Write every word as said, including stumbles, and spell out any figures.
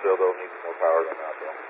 still, though, needs more power than that, though.